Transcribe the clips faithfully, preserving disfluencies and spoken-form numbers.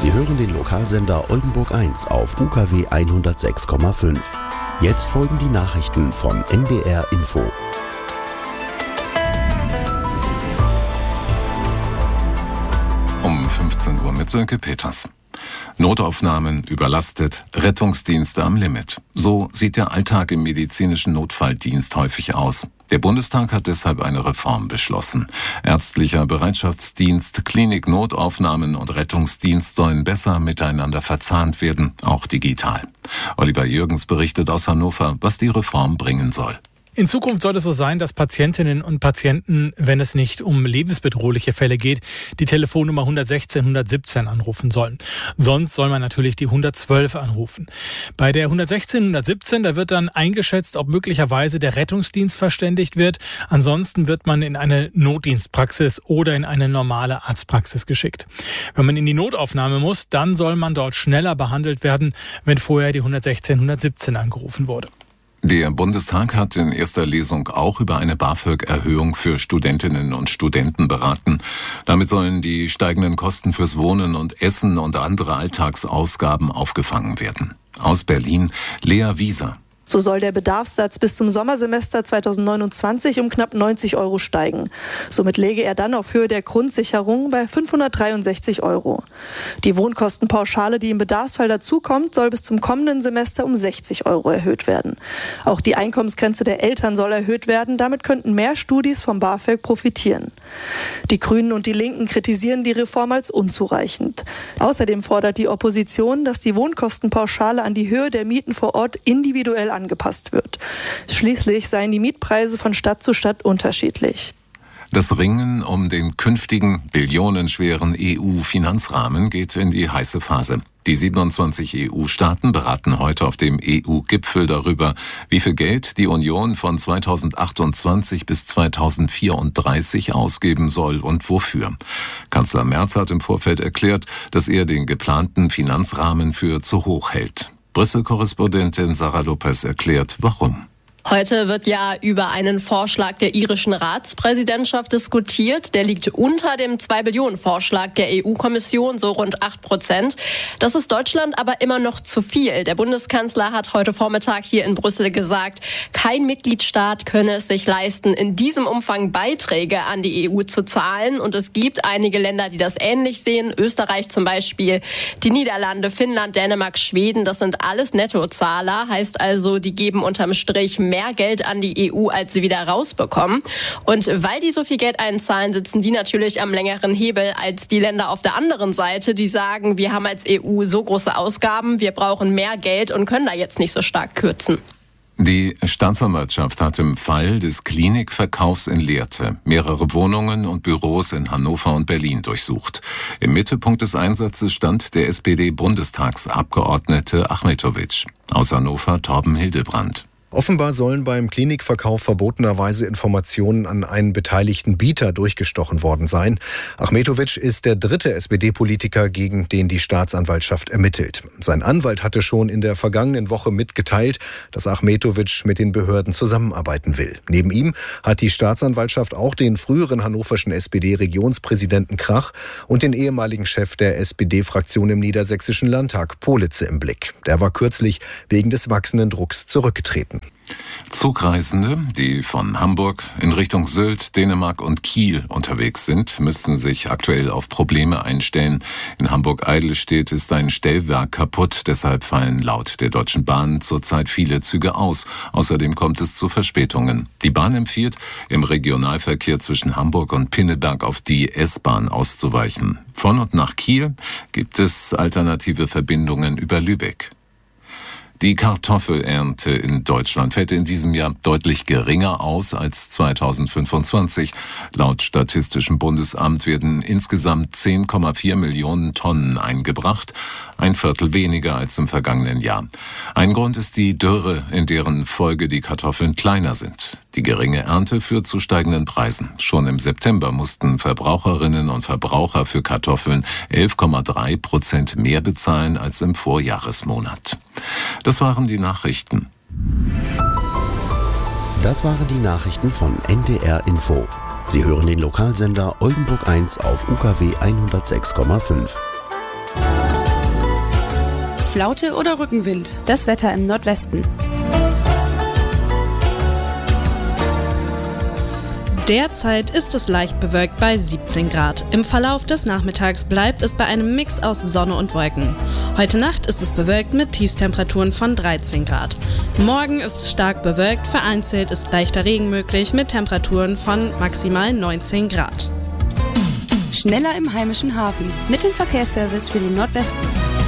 Sie hören den Lokalsender Oldenburg eins auf U K W hundertsechs Komma fünf. Jetzt folgen die Nachrichten von N D R Info. Um fünfzehn Uhr mit Sönke Peters. Notaufnahmen überlastet, Rettungsdienste am Limit. So sieht der Alltag im medizinischen Notfalldienst häufig aus. Der Bundestag hat deshalb eine Reform beschlossen. Ärztlicher Bereitschaftsdienst, Klinik, Notaufnahmen und Rettungsdienst sollen besser miteinander verzahnt werden, auch digital. Oliver Jürgens berichtet aus Hannover, was die Reform bringen soll. In Zukunft soll es so sein, dass Patientinnen und Patienten, wenn es nicht um lebensbedrohliche Fälle geht, die Telefonnummer hundertsechzehn hundertsiebzehn anrufen sollen. Sonst soll man natürlich die hundertzwölf anrufen. Bei der hundertsechzehn hundertsiebzehn, da wird dann eingeschätzt, ob möglicherweise der Rettungsdienst verständigt wird. Ansonsten wird man in eine Notdienstpraxis oder in eine normale Arztpraxis geschickt. Wenn man in die Notaufnahme muss, dann soll man dort schneller behandelt werden, wenn vorher die hundertsechzehn hundertsiebzehn angerufen wurde. Der Bundestag hat in erster Lesung auch über eine BAföG-Erhöhung für Studentinnen und Studenten beraten. Damit sollen die steigenden Kosten fürs Wohnen und Essen und andere Alltagsausgaben aufgefangen werden. Aus Berlin, Lea Wieser. So soll der Bedarfssatz bis zum Sommersemester zweitausendneunundzwanzig um knapp neunzig Euro steigen. Somit läge er dann auf Höhe der Grundsicherung bei fünfhundertdreiundsechzig Euro. Die Wohnkostenpauschale, die im Bedarfsfall dazukommt, soll bis zum kommenden Semester um sechzig Euro erhöht werden. Auch die Einkommensgrenze der Eltern soll erhöht werden. Damit könnten mehr Studis vom BAföG profitieren. Die Grünen und die Linken kritisieren die Reform als unzureichend. Außerdem fordert die Opposition, dass die Wohnkostenpauschale an die Höhe der Mieten vor Ort individuell angepasst wird. Schließlich seien die Mietpreise von Stadt zu Stadt unterschiedlich. Das Ringen um den künftigen billionenschweren E U-Finanzrahmen geht in die heiße Phase. Die siebenundzwanzig E U-Staaten beraten heute auf dem E U-Gipfel darüber, wie viel Geld die Union von zweitausendachtundzwanzig bis zweitausendvierunddreißig ausgeben soll und wofür. Kanzler Merz hat im Vorfeld erklärt, dass er den geplanten Finanzrahmen für zu hoch hält. Brüssel-Korrespondentin Sarah Lopez erklärt, warum. Heute wird ja über einen Vorschlag der irischen Ratspräsidentschaft diskutiert. Der liegt unter dem zwei Billionen Vorschlag der E U-Kommission, so rund acht Prozent. Das ist Deutschland aber immer noch zu viel. Der Bundeskanzler hat heute Vormittag hier in Brüssel gesagt, kein Mitgliedstaat könne es sich leisten, in diesem Umfang Beiträge an die E U zu zahlen. Und es gibt einige Länder, die das ähnlich sehen. Österreich zum Beispiel, die Niederlande, Finnland, Dänemark, Schweden. Das sind alles Nettozahler. Heißt also, die geben unterm Strich mehr mehr Geld an die E U, als sie wieder rausbekommen. Und weil die so viel Geld einzahlen, sitzen die natürlich am längeren Hebel als die Länder auf der anderen Seite, die sagen, wir haben als E U so große Ausgaben, wir brauchen mehr Geld und können da jetzt nicht so stark kürzen. Die Staatsanwaltschaft hat im Fall des Klinikverkaufs in Lehrte mehrere Wohnungen und Büros in Hannover und Berlin durchsucht. Im Mittelpunkt des Einsatzes stand der S P D-Bundestagsabgeordnete Achmetovic. Aus Hannover Torben Hildebrand. Offenbar sollen beim Klinikverkauf verbotenerweise Informationen an einen beteiligten Bieter durchgestochen worden sein. Achmetovic ist der dritte S P D-Politiker, gegen den die Staatsanwaltschaft ermittelt. Sein Anwalt hatte schon in der vergangenen Woche mitgeteilt, dass Achmetovic mit den Behörden zusammenarbeiten will. Neben ihm hat die Staatsanwaltschaft auch den früheren hannoverschen S P D-Regionspräsidenten Krach und den ehemaligen Chef der S P D-Fraktion im Niedersächsischen Landtag, Politze, im Blick. Der war kürzlich wegen des wachsenden Drucks zurückgetreten. Zugreisende, die von Hamburg in Richtung Sylt, Dänemark und Kiel unterwegs sind, müssten sich aktuell auf Probleme einstellen. In Hamburg-Eidelstedt ist ein Stellwerk kaputt, deshalb fallen laut der Deutschen Bahn zurzeit viele Züge aus. Außerdem kommt es zu Verspätungen. Die Bahn empfiehlt, im Regionalverkehr zwischen Hamburg und Pinneberg auf die S-Bahn auszuweichen. Von und nach Kiel gibt es alternative Verbindungen über Lübeck. Die Kartoffelernte in Deutschland fällt in diesem Jahr deutlich geringer aus als zweitausendfünfundzwanzig. Laut Statistischem Bundesamt werden insgesamt zehn Komma vier Millionen Tonnen eingebracht, ein Viertel weniger als im vergangenen Jahr. Ein Grund ist die Dürre, in deren Folge die Kartoffeln kleiner sind. Die geringe Ernte führt zu steigenden Preisen. Schon im September mussten Verbraucherinnen und Verbraucher für Kartoffeln elf Komma drei Prozent mehr bezahlen als im Vorjahresmonat. Das waren die Nachrichten. Das waren die Nachrichten von N D R Info. Sie hören den Lokalsender Oldenburg eins auf U K W hundertsechs Komma fünf. Flaute oder Rückenwind? Das Wetter im Nordwesten. Derzeit ist es leicht bewölkt bei siebzehn Grad. Im Verlauf des Nachmittags bleibt es bei einem Mix aus Sonne und Wolken. Heute Nacht ist es bewölkt mit Tiefstemperaturen von dreizehn Grad. Morgen ist es stark bewölkt, vereinzelt ist leichter Regen möglich mit Temperaturen von maximal neunzehn Grad. Schneller im heimischen Hafen. Mit dem Verkehrsservice für den Nordwesten.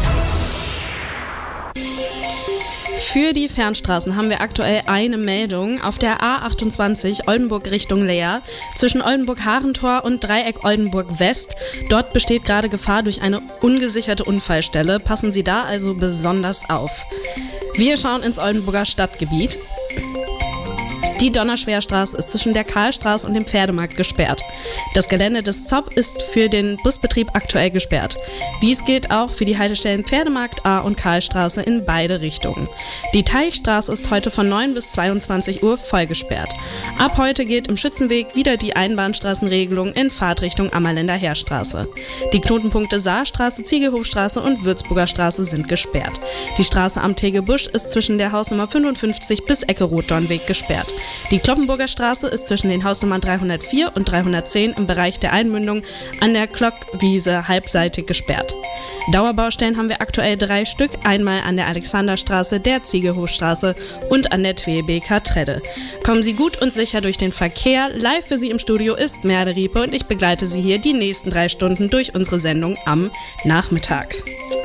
Für die Fernstraßen haben wir aktuell eine Meldung. Auf der A achtundzwanzig Oldenburg Richtung Leer zwischen Oldenburg-Harentor und Dreieck Oldenburg West. Dort besteht gerade Gefahr durch eine ungesicherte Unfallstelle. Passen Sie da also besonders auf. Wir schauen ins Oldenburger Stadtgebiet. Die Donnerschwerstraße ist zwischen der Karlstraße und dem Pferdemarkt gesperrt. Das Gelände des Z O B ist für den Busbetrieb aktuell gesperrt. Dies gilt auch für die Haltestellen Pferdemarkt A und Karlstraße in beide Richtungen. Die Teichstraße ist heute von neun bis zweiundzwanzig Uhr voll gesperrt. Ab heute gilt im Schützenweg wieder die Einbahnstraßenregelung in Fahrtrichtung Ammerländer Heerstraße. Die Knotenpunkte Saarstraße, Ziegelhofstraße und Würzburger Straße sind gesperrt. Die Straße am Tegebusch ist zwischen der Hausnummer fünfundfünfzig bis Ecke Rotdornweg gesperrt. Die Kloppenburger Straße ist zwischen den Hausnummern dreihundertvier und dreihundertzehn im Bereich der Einmündung an der Klockwiese halbseitig gesperrt. Dauerbaustellen haben wir aktuell drei Stück, einmal an der Alexanderstraße, der Ziegelhofstraße und an der Tweebeker Tredde. Kommen Sie gut und sicher durch den Verkehr. Live für Sie im Studio ist Merle Riepe und ich begleite Sie hier die nächsten drei Stunden durch unsere Sendung am Nachmittag.